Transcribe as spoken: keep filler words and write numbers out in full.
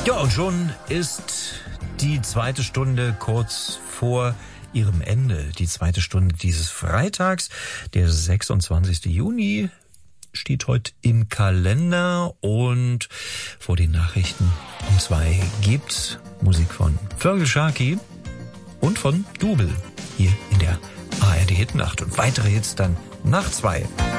Ja, und schon ist die zweite Stunde kurz vor ihrem Ende. Die zweite Stunde dieses Freitags, der sechsundzwanzigste Juni, steht heute im Kalender, und vor den Nachrichten um zwei gibt's Musik von Fergal Sharkey und von Double hier in der A R D Hitnacht, und weitere Hits dann nach zwei.